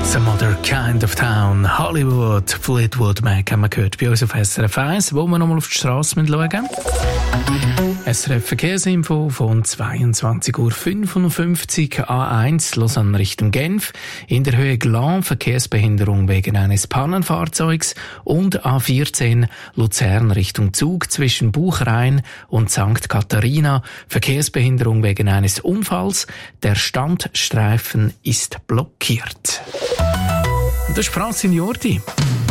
Some Other Kind of Town, Hollywood, Fleetwood Mac haben wir gehört bei uns auf SRF 1, wo wir nochmal auf die Strasse schauen müssen. SRF Verkehrsinfo von 22.55 Uhr A1 Lausanne Richtung Genf. In der Höhe Glan Verkehrsbehinderung wegen eines Pannenfahrzeugs und A14 Luzern Richtung Zug zwischen Buchrain und St. Katharina. Verkehrsbehinderung wegen eines Unfalls. Der Standstreifen ist blockiert. Und das ist Francine Jordi.